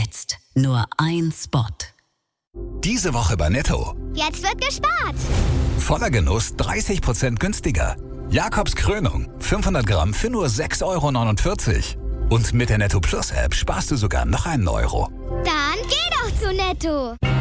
Jetzt nur ein Spot. Diese Woche bei Netto. Jetzt wird gespart. Voller Genuss 30% günstiger. Jakobs Krönung 500 Gramm für nur 6,49 €. Und mit der Netto Plus App sparst du sogar noch einen Euro. Dann geh doch zu Netto.